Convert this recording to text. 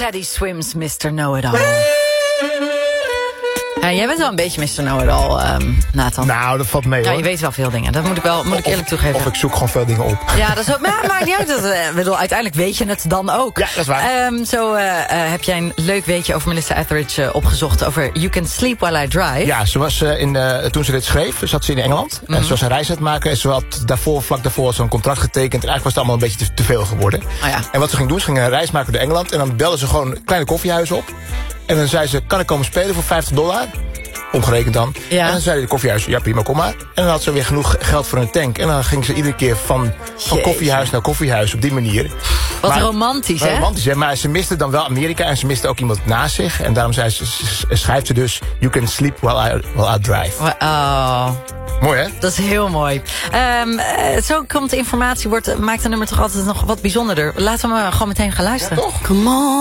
Teddy Swims, Mr. Know-It-All. Ja, jij bent wel een beetje Mr. Know-It-All, Nathan. Nou, dat valt mee, Ja, hoor. je weet wel veel dingen. Dat moet ik eerlijk toegeven. Of ik zoek gewoon veel dingen op. Ja, dat is ook, maar maakt niet uit. Uiteindelijk weet je het dan ook. Ja, dat is waar. Zo heb jij een leuk weetje over Melissa Etheridge opgezocht. Over You Can Sleep While I Drive. Ja, ze was toen ze dit schreef, zat ze in Engeland. En ze was een reis aan het maken. En ze had vlak daarvoor zo'n contract getekend. En eigenlijk was het allemaal een beetje te veel geworden. Oh ja. En wat ze ging doen, ze ging een reis maken door Engeland. En dan belde ze gewoon een kleine koffiehuis op. En dan zei ze, kan ik komen spelen voor $50? Omgerekend dan. Ja. En dan zei de koffiehuis, ja prima, kom maar. En dan had ze weer genoeg geld voor een tank. En dan ging ze iedere keer van koffiehuis naar koffiehuis op die manier. Wat romantisch, hè? Romantisch, hè? Maar ze miste dan wel Amerika en ze miste ook iemand naast zich. En daarom schrijft ze dus, you can sleep while I drive. Oh. Mooi, hè? Dat is heel mooi. Zo komt de informatie, maakt een nummer toch altijd nog wat bijzonderder. Laten we maar gewoon meteen gaan luisteren. Ja, toch? Come on.